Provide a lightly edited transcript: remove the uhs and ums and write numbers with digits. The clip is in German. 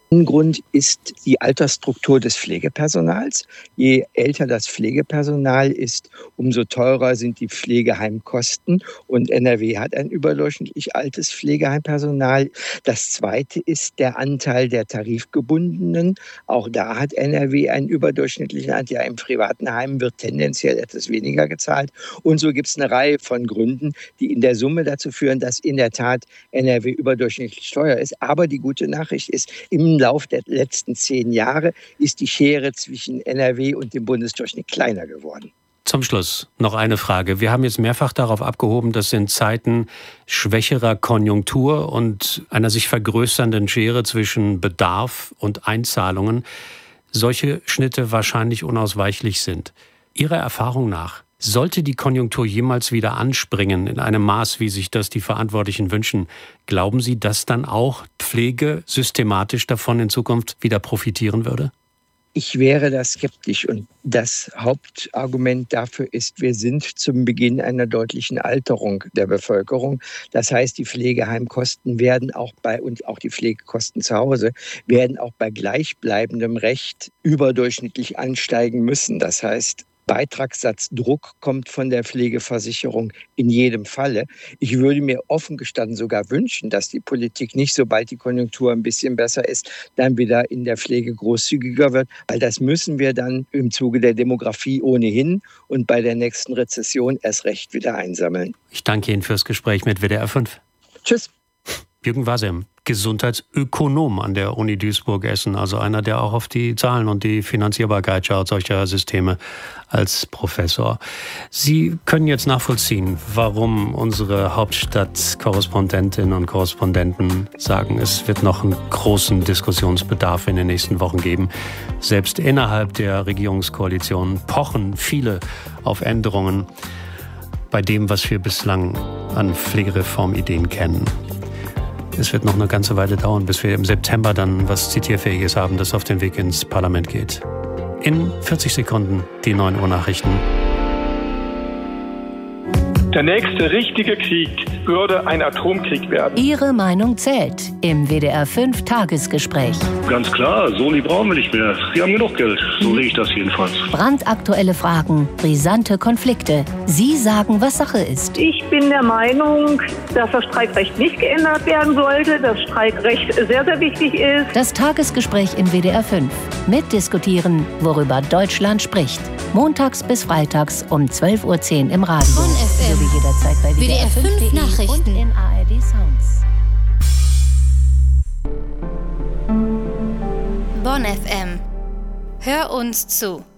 Ein Grund ist die Altersstruktur des Pflegepersonals. Je älter das Pflegepersonal ist, umso teurer sind die Pflegeheimkosten. Und NRW hat ein überdurchschnittlich altes Pflegeheimpersonal. Das Zweite ist der Anteil der Tarifgebundenen. Auch da hat NRW einen überdurchschnittlichen Anteil. Ja, im privaten Heim wird tendenziell etwas weniger gezahlt. Und so gibt es eine Reihe von Gründen, die in der Summe dazu führen, dass in der Tat NRW überdurchschnittlich teuer ist. Aber die gute Nachricht ist, im Lauf der letzten 10 Jahre ist die Schere zwischen NRW und dem Bundesdurchschnitt kleiner geworden. Zum Schluss noch eine Frage. Wir haben jetzt mehrfach darauf abgehoben, dass in Zeiten schwächerer Konjunktur und einer sich vergrößernden Schere zwischen Bedarf und Einzahlungen solche Schnitte wahrscheinlich unausweichlich sind. Ihrer Erfahrung nach, sollte die Konjunktur jemals wieder anspringen, in einem Maß, wie sich das die Verantwortlichen wünschen, glauben Sie, dass dann auch Pflege systematisch davon in Zukunft wieder profitieren würde? Ich wäre da skeptisch und das Hauptargument dafür ist, wir sind zum Beginn einer deutlichen Alterung der Bevölkerung. Das heißt, die Pflegeheimkosten werden und auch die Pflegekosten zu Hause werden auch bei gleichbleibendem Recht überdurchschnittlich ansteigen müssen. Das heißt, Beitragssatzdruck kommt von der Pflegeversicherung in jedem Falle. Ich würde mir offen gestanden sogar wünschen, dass die Politik nicht, sobald die Konjunktur ein bisschen besser ist, dann wieder in der Pflege großzügiger wird, weil das müssen wir dann im Zuge der Demografie ohnehin und bei der nächsten Rezession erst recht wieder einsammeln. Ich danke Ihnen fürs Gespräch mit WDR 5. Tschüss. Jürgen Wasem, Gesundheitsökonom an der Uni Duisburg-Essen, also einer, der auch auf die Zahlen und die Finanzierbarkeit schaut solcher Systeme als Professor. Sie können jetzt nachvollziehen, warum unsere Hauptstadt-Korrespondentinnen und Korrespondenten sagen, es wird noch einen großen Diskussionsbedarf in den nächsten Wochen geben. Selbst innerhalb der Regierungskoalition pochen viele auf Änderungen bei dem, was wir bislang an Pflegereformideen kennen. Es wird noch eine ganze Weile dauern, bis wir im September dann was Zitierfähiges haben, das auf den Weg ins Parlament geht. In 40 Sekunden die 9 Uhr Nachrichten. Der nächste richtige Krieg würde ein Atomkrieg werden. Ihre Meinung zählt im WDR 5 Tagesgespräch. Ganz klar, Soli brauchen wir nicht mehr. Sie haben genug Geld, so sehe ich das jedenfalls. Brandaktuelle Fragen, brisante Konflikte. Sie sagen, was Sache ist. Ich bin der Meinung, dass das Streikrecht nicht geändert werden sollte, das Streikrecht sehr, sehr wichtig ist. Das Tagesgespräch im WDR 5. Mitdiskutieren, worüber Deutschland spricht. Montags bis freitags um 12:10 Uhr im Radio. Bonn FM. Sowie jederzeit bei WDR 5 Nachrichten. Und in ARD Sounds. Bonn FM. Hör uns zu.